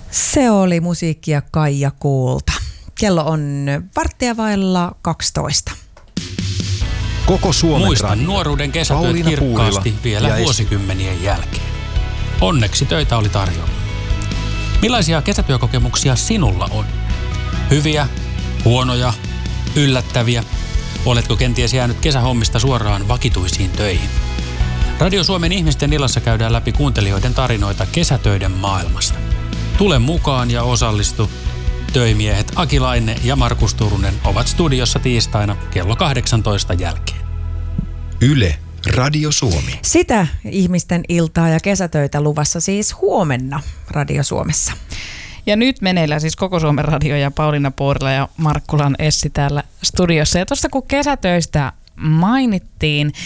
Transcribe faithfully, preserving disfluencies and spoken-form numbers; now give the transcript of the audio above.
Se oli musiikkia Kaija Kuulta. Kello on varttia vailla kaksitoista. Koko Suomen Muistan radio. nuoruuden kesätyöt Pauliina kirkkaasti Puurila vielä ja vuosikymmenien jälkeen. Onneksi töitä oli tarjolla. Millaisia kesätyökokemuksia sinulla on? Hyviä, huonoja, yllättäviä? Oletko kenties jäänyt kesähommista suoraan vakituisiin töihin? Radio Suomen ihmisten illassa käydään läpi kuuntelijoiden tarinoita kesätöiden maailmasta. Tule mukaan ja osallistu. Töimiehet Aki Laine ja Markus Turunen ovat studiossa tiistaina kello kahdeksantoista jälkeen. Yle, Radio Suomi. Sitä ihmisten iltaa ja kesätöitä luvassa siis huomenna Radio Suomessa. Ja nyt meneillään siis Koko Suomen radio ja Pauliina Puurila ja Markkulan Essi täällä studiossa. Ja tuossa kun kesätöistä mainittiin,